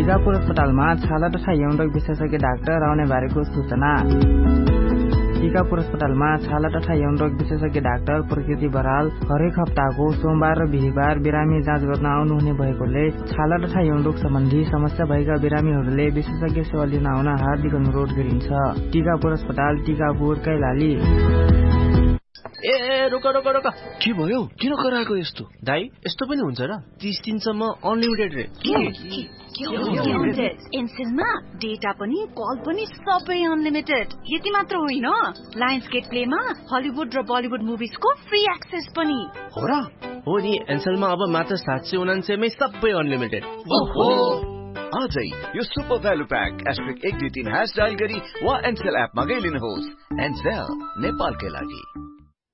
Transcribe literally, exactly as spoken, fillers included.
टिकापुर अस्पतालमा छाला तथा यौन रोग विशेषज्ञ डाक्टर आउने बारेको सूचना। टिकापुर अस्पतालमा छाला तथा यौन रोग विशेषज्ञ डाक्टर प्रकृति बराल हरेक हप्ताको सोमबार र बिहिबार बिरामी जाँच गर्न आउनुहुने भएकोले छाला तथा यौन रोग सम्बन्धी समस्या भएका बिरामीहरूले विशेषज्ञ सेवा लिन आउन हार्दिक अनुरोध गरिन्छ। टिकापुर अस्पताल, टिकापुर, कैलाली। ए रोका रोका रोका, के भयो? किन कराएको यस्तो? दाइ, यस्तो पनि हुन्छ र? तीस दिनसम्म अनलिमिटेड रे। एनसेलमा डेटा पनि कल पनि सबै अनलिमिटेड। यति मात्र होइन, लायन्स गेट प्लेमा हलिउड र बलिउड मुभिजको फ्री एक्सेस पनि हो र? हो नि, एनसेलमा अब मात्र सात सय उनान्सयमै सबै अनलिमिटेड। ओहो, आजै यो सुपर भ्यालु प्याक एस्ट्रिक एक दुई तीन ह्यास डायल गरी वा एनसेल एपमा गइलिनुहोस्। एनसेल, नेपालकै लागि।